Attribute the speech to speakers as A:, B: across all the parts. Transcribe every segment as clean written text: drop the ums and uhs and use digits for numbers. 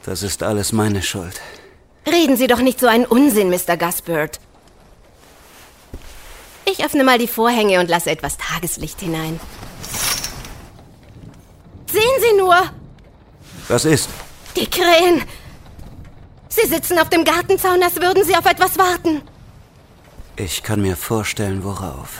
A: Das ist alles meine Schuld.
B: Reden Sie doch nicht so einen Unsinn, Mr. Gaspard. Ich öffne mal die Vorhänge und lasse etwas Tageslicht hinein. Sehen Sie nur!
A: Was ist?
B: Die Krähen! Sie sitzen auf dem Gartenzaun, als würden sie auf etwas warten.
A: Ich kann mir vorstellen, worauf.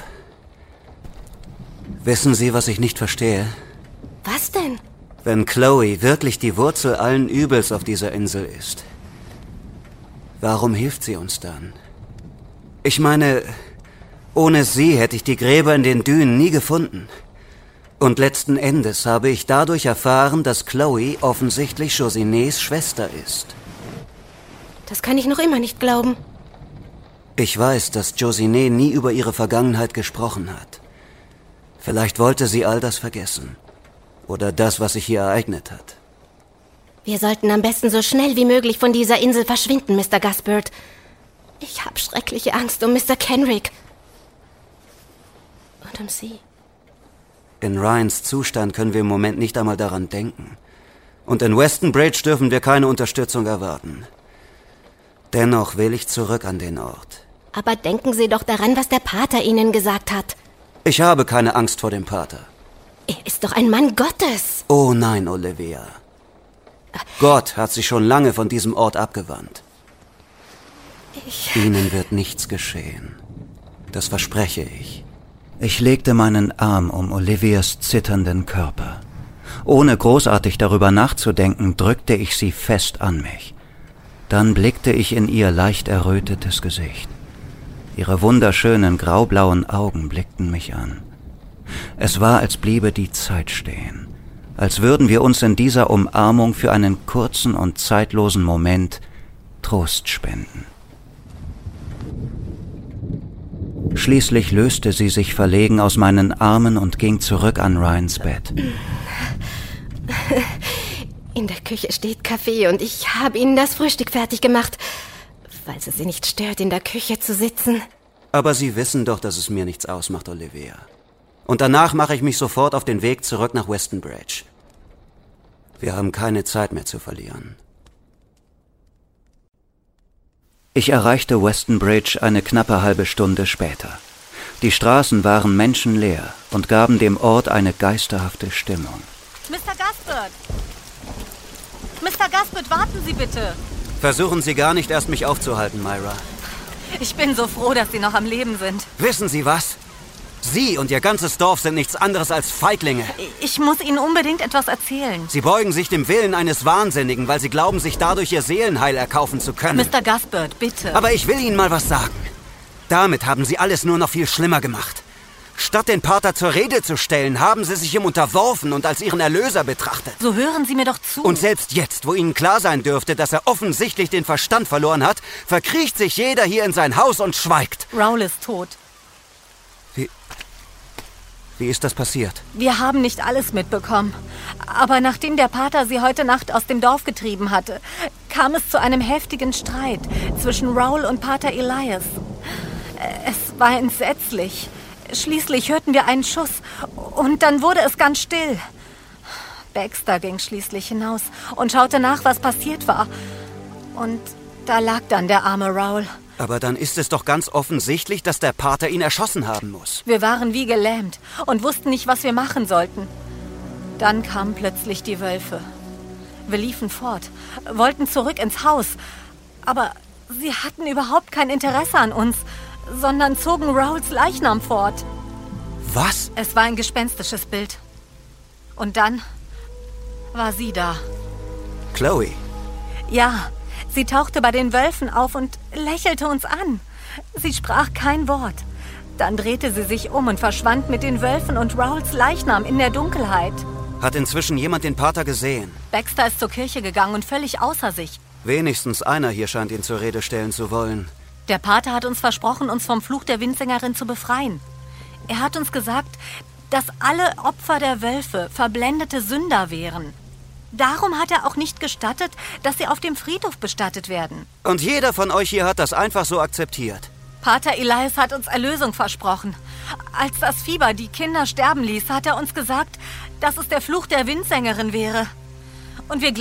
A: Wissen Sie, was ich nicht verstehe?
B: Was denn?
A: Wenn Chloe wirklich die Wurzel allen Übels auf dieser Insel ist, warum hilft sie uns dann? Ich meine, ohne sie hätte ich die Gräber in den Dünen nie gefunden. Und letzten Endes habe ich dadurch erfahren, dass Chloe offensichtlich Josinés Schwester ist.
B: Das kann ich noch immer nicht glauben.
A: Ich weiß, dass Josiné nie über ihre Vergangenheit gesprochen hat. Vielleicht wollte sie all das vergessen. Oder das, was sich hier ereignet hat.
B: Wir sollten am besten so schnell wie möglich von dieser Insel verschwinden, Mr. Gaspard. Ich habe schreckliche Angst um Mr. Kenrick. Und um Sie.
A: In Ryans Zustand können wir im Moment nicht einmal daran denken. Und in Weston Bridge dürfen wir keine Unterstützung erwarten. Dennoch will ich zurück an den Ort.
B: Aber denken Sie doch daran, was der Pater Ihnen gesagt hat.
A: Ich habe keine Angst vor dem Pater.
B: Er ist doch ein Mann Gottes.
A: Oh nein, Olivia. Gott hat sich schon lange von diesem Ort abgewandt. Ihnen wird nichts geschehen. Das verspreche ich. Ich legte meinen Arm um Olivias zitternden Körper. Ohne großartig darüber nachzudenken, drückte ich sie fest an mich. Dann blickte ich in ihr leicht errötetes Gesicht. Ihre wunderschönen graublauen Augen blickten mich an. Es war, als bliebe die Zeit stehen. Als würden wir uns in dieser Umarmung für einen kurzen und zeitlosen Moment Trost spenden. Schließlich löste sie sich verlegen aus meinen Armen und ging zurück an Ryans Bett.
B: In der Küche steht Kaffee und ich habe Ihnen das Frühstück fertig gemacht, falls es Sie nicht stört, in der Küche zu sitzen.
A: Aber Sie wissen doch, dass es mir nichts ausmacht, Olivia. Und danach mache ich mich sofort auf den Weg zurück nach Weston Bridge. Wir haben keine Zeit mehr zu verlieren. Ich erreichte Weston Bridge eine knappe halbe Stunde später. Die Straßen waren menschenleer und gaben dem Ort eine geisterhafte Stimmung.
C: Mr. Gaspard! Mr. Gaspard, warten Sie bitte!
A: Versuchen Sie gar nicht erst, mich aufzuhalten, Myra.
C: Ich bin so froh, dass Sie noch am Leben sind.
A: Wissen Sie was? Sie und Ihr ganzes Dorf sind nichts anderes als Feiglinge.
C: Ich muss Ihnen unbedingt etwas erzählen.
A: Sie beugen sich dem Willen eines Wahnsinnigen, weil Sie glauben, sich dadurch Ihr Seelenheil erkaufen zu können.
C: Mr. Gaspard, bitte.
A: Aber ich will Ihnen mal was sagen. Damit haben Sie alles nur noch viel schlimmer gemacht. Statt den Pater zur Rede zu stellen, haben Sie sich ihm unterworfen und als Ihren Erlöser betrachtet.
C: So hören Sie mir doch zu.
A: Und selbst jetzt, wo Ihnen klar sein dürfte, dass er offensichtlich den Verstand verloren hat, verkriecht sich jeder hier in sein Haus und schweigt.
C: Raoul ist tot.
A: Wie ist das passiert?
C: Wir haben nicht alles mitbekommen. Aber nachdem der Pater sie heute Nacht aus dem Dorf getrieben hatte, kam es zu einem heftigen Streit zwischen Raoul und Pater Elias. Es war entsetzlich. Schließlich hörten wir einen Schuss und dann wurde es ganz still. Baxter ging schließlich hinaus und schaute nach, was passiert war. Und da lag dann der arme Raoul.
A: Aber dann ist es doch ganz offensichtlich, dass der Pater ihn erschossen haben muss.
C: Wir waren wie gelähmt und wussten nicht, was wir machen sollten. Dann kamen plötzlich die Wölfe. Wir liefen fort, wollten zurück ins Haus. Aber sie hatten überhaupt kein Interesse an uns, sondern zogen Raouls Leichnam fort.
A: Was?
C: Es war ein gespenstisches Bild. Und dann war sie da.
A: Chloe?
C: Ja, sie tauchte bei den Wölfen auf und lächelte uns an. Sie sprach kein Wort. Dann drehte sie sich um und verschwand mit den Wölfen und Raouls Leichnam in der Dunkelheit.
A: Hat inzwischen jemand den Pater gesehen?
C: Baxter ist zur Kirche gegangen und völlig außer sich.
A: Wenigstens einer hier scheint ihn zur Rede stellen zu wollen.
C: Der Pater hat uns versprochen, uns vom Fluch der Windsängerin zu befreien. Er hat uns gesagt, dass alle Opfer der Wölfe verblendete Sünder wären. Darum hat er auch nicht gestattet, dass sie auf dem Friedhof bestattet werden.
A: Und jeder von euch hier hat das einfach so akzeptiert.
C: Pater Elias hat uns Erlösung versprochen. Als das Fieber die Kinder sterben ließ, hat er uns gesagt, dass es der Fluch der Windsängerin wäre. Und wir